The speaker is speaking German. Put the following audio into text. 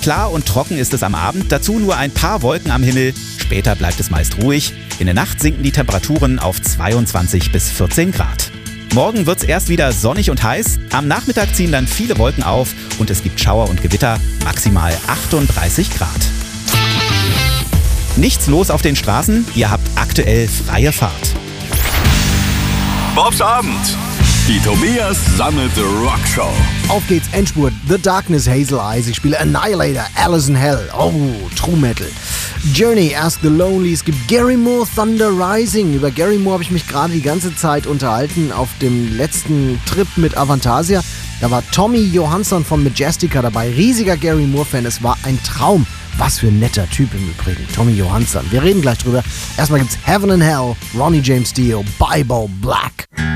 Klar und trocken ist es am Abend, dazu nur ein paar Wolken am Himmel. Später bleibt es meist ruhig. In der Nacht sinken die Temperaturen auf 22 bis 14 Grad. Morgen wird es erst wieder sonnig und heiß. Am Nachmittag ziehen dann viele Wolken auf und es gibt Schauer und Gewitter, maximal 38 Grad. Nichts los auf den Straßen, ihr habt aktuell freie Fahrt. Bobs Abend. Die Tobias Sammet Rockshow. Auf geht's, Endspurt, The Darkness, Hazel Eyes. Ich spiele Annihilator, Alice in Hell. Oh, True Metal. Journey, Ask the Lonely. Es gibt Gary Moore, Thunder Rising. Über Gary Moore habe ich mich gerade die ganze Zeit unterhalten auf dem letzten Trip mit Avantasia. Da war Tommy Johansson von Majestica dabei. Riesiger Gary Moore-Fan. Es war ein Traum. Was für ein netter Typ im Übrigen, Tommy Johansson. Wir reden gleich drüber. Erstmal gibt's Heaven and Hell, Ronnie James Dio, Bible Black.